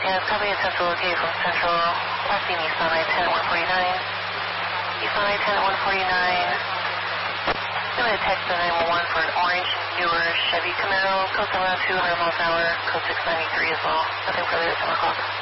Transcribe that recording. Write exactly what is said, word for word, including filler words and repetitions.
Yeah, it's probably a test located from Central, last seen East on I ten at one forty-nine. East on I ten at one forty-nine. I'm going to text the nine one one for an orange, newer Chevy Camaro, code around two hundred miles an hour, code six ninety-three as well. Nothing further at ten o'clock.